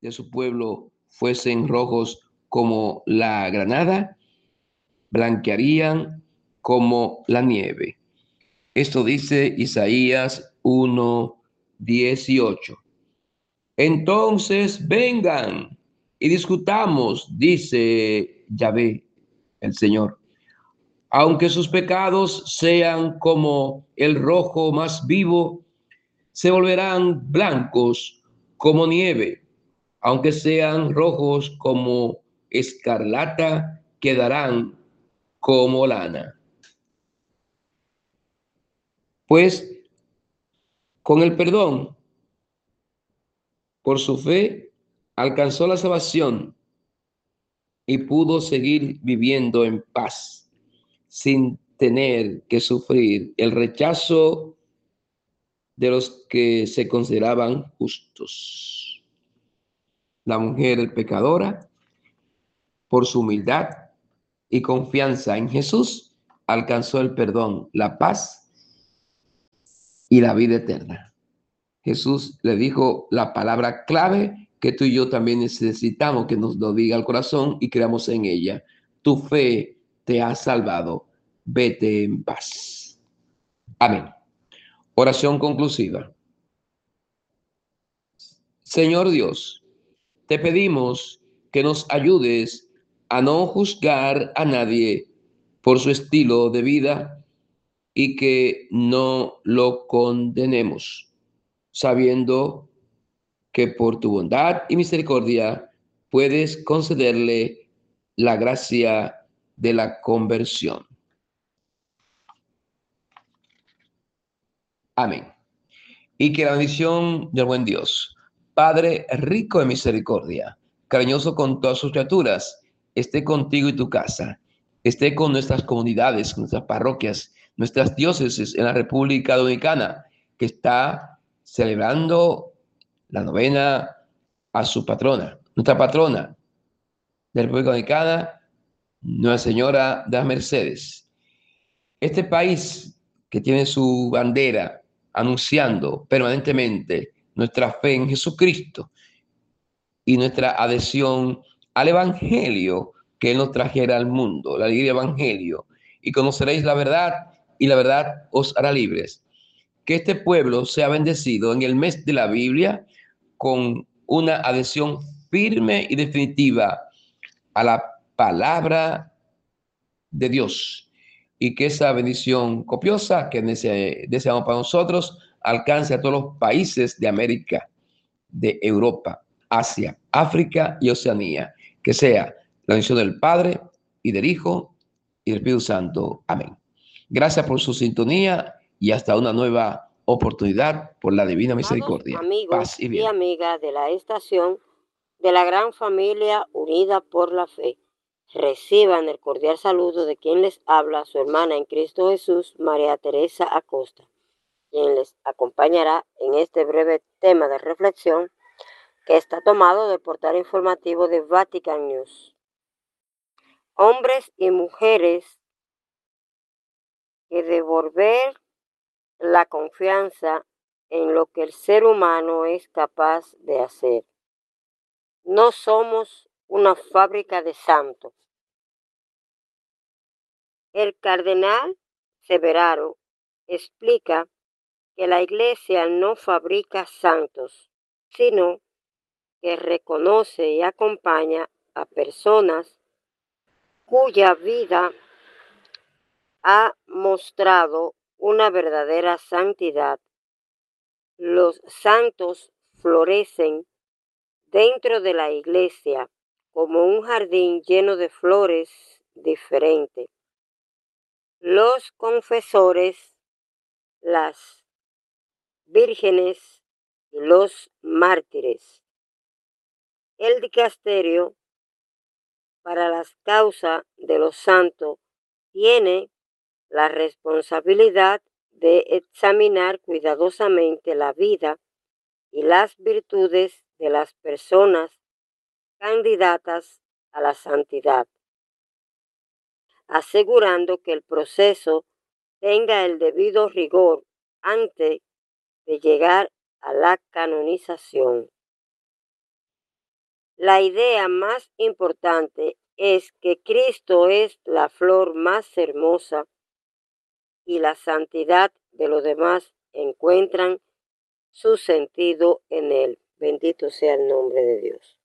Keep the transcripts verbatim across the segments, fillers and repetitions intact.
de su pueblo fuesen rojos como la granada, blanquearían como la nieve. Esto dice Isaías uno dieciocho. Entonces vengan y discutamos, dice Yahvé, el Señor. Aunque sus pecados sean como el rojo más vivo, se volverán blancos como nieve. Aunque sean rojos como escarlata, quedarán como lana. Pues con el perdón, por su fe, alcanzó la salvación y pudo seguir viviendo en paz sin tener que sufrir el rechazo de los que se consideraban justos. La mujer pecadora, por su humildad y confianza en Jesús, alcanzó el perdón, la paz y la vida eterna. Jesús le dijo la palabra clave que tú y yo también necesitamos que nos lo diga al corazón y creamos en ella. Tu fe te ha salvado. Vete en paz. Amén. Oración conclusiva. Señor Dios, te pedimos que nos ayudes a no juzgar a nadie por su estilo de vida y que no lo condenemos, sabiendo que por tu bondad y misericordia puedes concederle la gracia de la conversión. Amén. Y que la bendición del buen Dios, Padre rico en misericordia, cariñoso con todas sus criaturas, esté contigo y tu casa, esté con nuestras comunidades, nuestras parroquias, nuestras diócesis en la República Dominicana, que está celebrando la novena a su patrona, nuestra patrona de la República Dominicana, Nuestra Señora de las Mercedes. Este país que tiene su bandera anunciando permanentemente nuestra fe en Jesucristo y nuestra adhesión al Evangelio que Él nos trajera al mundo, la alegría del Evangelio, y conoceréis la verdad y la verdad os hará libres. Que este pueblo sea bendecido en el mes de la Biblia con una adhesión firme y definitiva a la palabra de Dios, y que esa bendición copiosa que deseamos para nosotros alcance a todos los países de América, de Europa, Asia, África y Oceanía. Que sea la bendición del Padre y del Hijo y del Espíritu Santo. Amén. Gracias por su sintonía y hasta una nueva oportunidad por la divina misericordia. Amigos Paz y y bien. amigas de la estación de la gran familia unida por la fe, reciban el cordial saludo de quien les habla, su hermana en Cristo Jesús, María Teresa Acosta, quien les acompañará en este breve tema de reflexión que está tomado del portal informativo de Vatican News. Hombres y mujeres que devolver la confianza en lo que el ser humano es capaz de hacer. No somos una fábrica de santos. El cardenal Severaro explica que la Iglesia no fabrica santos, sino que reconoce y acompaña a personas cuya vida ha mostrado una verdadera santidad. Los santos florecen dentro de la Iglesia como un jardín lleno de flores diferentes. Los confesores, las vírgenes y los mártires. El dicasterio para las causas de los santos tiene la responsabilidad de examinar cuidadosamente la vida y las virtudes de las personas candidatas a la santidad, asegurando que el proceso tenga el debido rigor antes de llegar a la canonización. La idea más importante es que Cristo es la flor más hermosa y la santidad de los demás encuentran su sentido en Él. Bendito sea el nombre de Dios.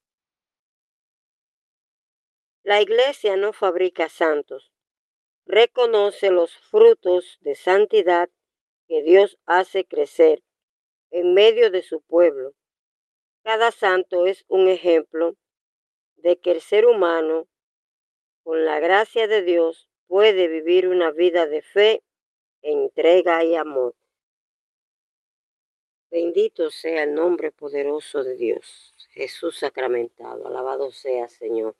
La Iglesia no fabrica santos, reconoce los frutos de santidad que Dios hace crecer en medio de su pueblo. Cada santo es un ejemplo de que el ser humano, con la gracia de Dios, puede vivir una vida de fe, entrega y amor. Bendito sea el nombre poderoso de Dios, Jesús sacramentado, alabado sea Señor.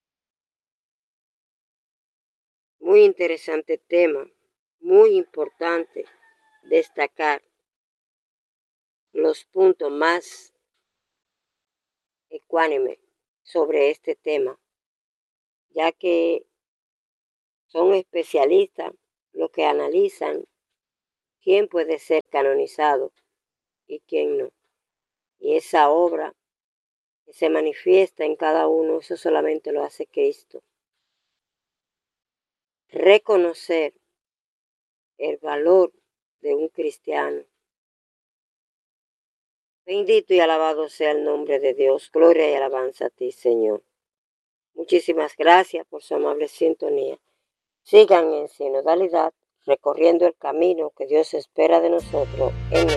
Muy interesante tema, muy importante destacar los puntos más ecuánimes sobre este tema, ya que son especialistas los que analizan quién puede ser canonizado y quién no. Y esa obra que se manifiesta en cada uno, eso solamente lo hace Cristo. Reconocer el valor de un cristiano. Bendito y alabado sea el nombre de Dios. Gloria y alabanza a ti, Señor. Muchísimas gracias por su amable sintonía. Sigan en sinodalidad, recorriendo el camino que Dios espera de nosotros en